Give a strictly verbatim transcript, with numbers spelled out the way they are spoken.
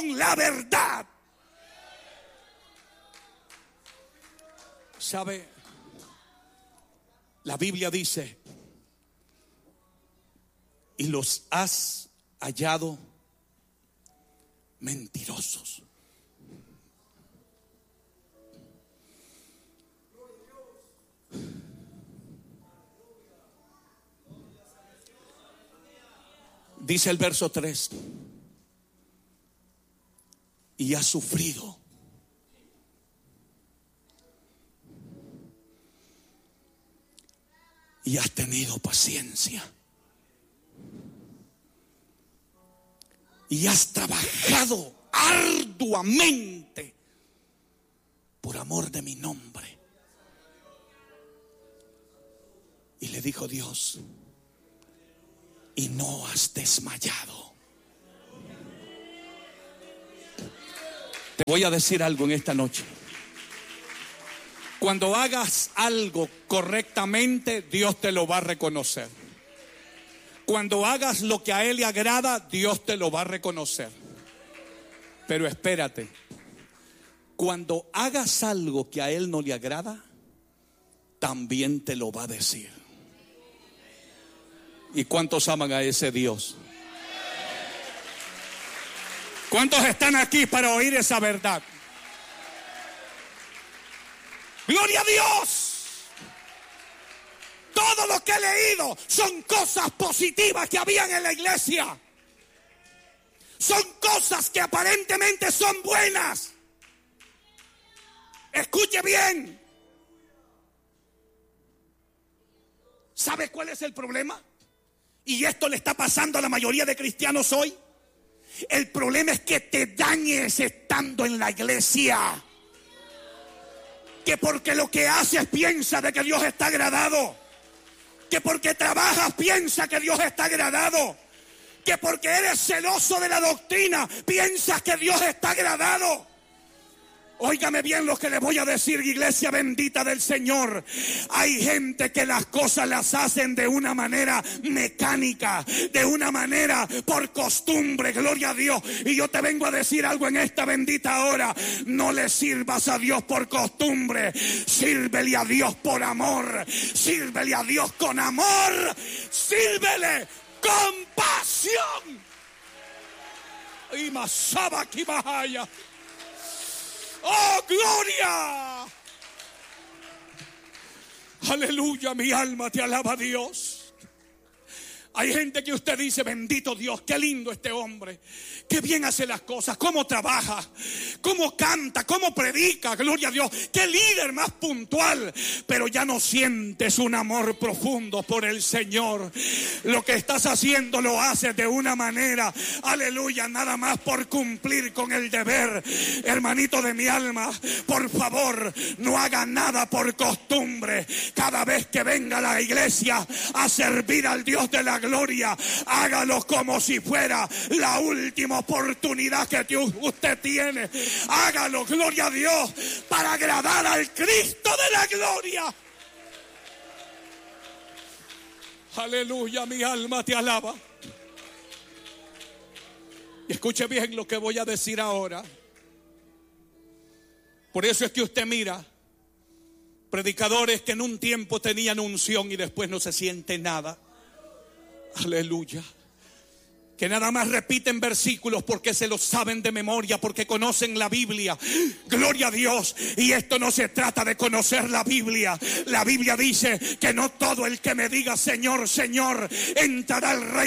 con la verdad. ¿Sabe? La Biblia dice, y los has hallado mentirosos. Dice el verso tres, y has sufrido y has tenido paciencia y has trabajado arduamente por amor de mi nombre. Y le dijo Dios, y no has desmayado. Te voy a decir algo en esta noche. Cuando hagas algo correctamente, Dios te lo va a reconocer. Cuando hagas lo que a Él le agrada, Dios te lo va a reconocer. Pero espérate, cuando hagas algo que a Él no le agrada, también te lo va a decir. ¿Y cuántos aman a ese Dios? ¿Cuántos están aquí para oír esa verdad? ¡Gloria a Dios! Todo lo que he leído son cosas positivas que habían en la iglesia. Son cosas que aparentemente son buenas. Escuche bien. ¿Sabe cuál es el problema? Y esto le está pasando a la mayoría de cristianos hoy. El problema es que te dañes estando en la iglesia. Que porque lo que haces piensa de que Dios está agradado. Que porque trabajas piensa que Dios está agradado. Que porque eres celoso de la doctrina piensas que Dios está agradado. Óigame bien lo que les voy a decir, iglesia bendita del Señor. Hay gente que las cosas las hacen de una manera mecánica, de una manera por costumbre, gloria a Dios. Y yo te vengo a decir algo en esta bendita hora. No le sirvas a Dios por costumbre, sírvele a Dios por amor, sírvele a Dios con amor, sírvele con pasión. Y masaba aquí bajaya. ¡Oh, gloria! Aleluya, mi alma te alaba a Dios. Hay gente que usted dice, bendito Dios, qué lindo este hombre, qué bien hace las cosas, cómo trabaja, cómo canta, cómo predica, gloria a Dios, qué líder más puntual, pero ya no sientes un amor profundo por el Señor. Lo que estás haciendo lo haces de una manera, aleluya, nada más por cumplir con el deber. Hermanito de mi alma, por favor, no haga nada por costumbre. Cada vez que venga a la iglesia a servir al Dios de la gloria, hágalo como si fuera la última oportunidad que usted tiene. Hágalo, gloria a Dios, para agradar al Cristo de la gloria. Aleluya, mi alma te alaba. Y escuche bien lo que voy a decir ahora. Por eso es que usted mira predicadores que en un tiempo tenían unción y después no se siente nada. Aleluya. Que nada más repiten versículos porque se los saben de memoria, porque conocen la Biblia. Gloria a Dios. Y esto no se trata de conocer la Biblia. La Biblia dice que no todo el que me diga Señor, Señor entrará al reino